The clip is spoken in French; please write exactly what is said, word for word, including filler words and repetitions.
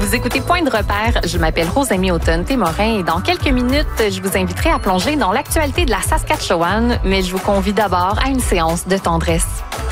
Vous écoutez Point de repère. Je m'appelle Rosamie Automne-Témorin et dans quelques minutes, je vous inviterai à plonger dans l'actualité de la Saskatchewan, mais je vous convie d'abord à une séance de tendresse.